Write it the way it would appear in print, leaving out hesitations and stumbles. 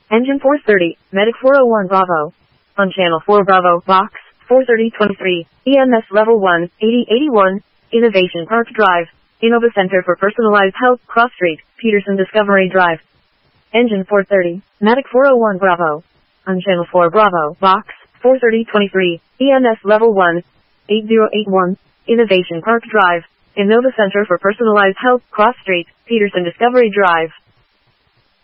Engine 430, Medic 401 Bravo. On Channel 4 Bravo, Box 43023, EMS Level 1, 8081, Innovation Park Drive, Innova Center for Personalized Health, Cross Street, Peterson Discovery Drive. Engine 430, Medic 401 Bravo. On Channel 4 Bravo, Box 43023, EMS Level 1, 8081, Innovation Park Drive, Innova Center for Personalized Health, Cross Street, Peterson Discovery Drive.